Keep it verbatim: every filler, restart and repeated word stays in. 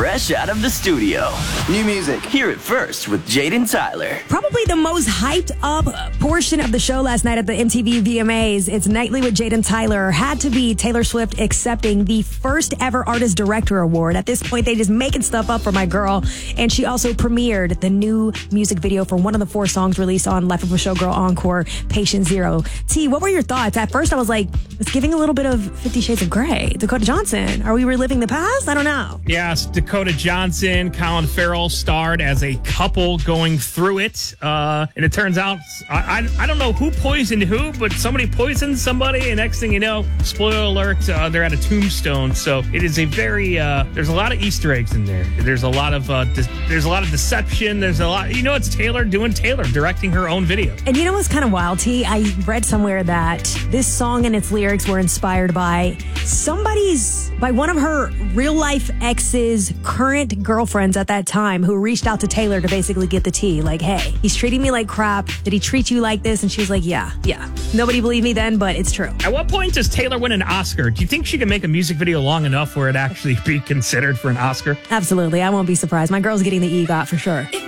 fresh out of the studio. New music. Hear it first with Jaden Tyler. Probably the most hyped up portion of the show last night at the M T V V M As. It's Nightly with Jaden Tyler. Had to be Taylor Swift accepting the first ever Artist Director Award. At this point, they just making stuff up for my girl. And she also premiered the new music video for one of the four songs released on Life of a Showgirl Encore, Patient Zero. T, what were your thoughts? At first, I was like, it's giving a little bit of Fifty Shades of Grey. Dakota Johnson. Are we reliving the past? I don't know. Yes, Dakota Johnson, Colin Farrell starred as a couple going through it. Uh, and it turns out, I, I I don't know who poisoned who, but somebody poisoned somebody. And next thing you know, spoiler alert, uh, they're at a tombstone. So it is a very, uh, there's a lot of Easter eggs in there. There's a lot of, uh, de- there's a lot of deception. There's a lot, you know, it's Taylor doing Taylor, directing her own video. And you know what's kind of wild, T? I read somewhere that this song and its lyrics were inspired by somebody's, by one of her real life ex's current girlfriends at that time who reached out to Taylor to basically get the tea. Like, hey, he's treating me like crap. Did he treat you like this? And she was like, yeah, yeah. Nobody believed me then, but it's true. At what point does Taylor win an Oscar? Do you think she can make a music video long enough where it actually be considered for an Oscar? Absolutely. I won't be surprised. My girl's getting the EGOT for sure.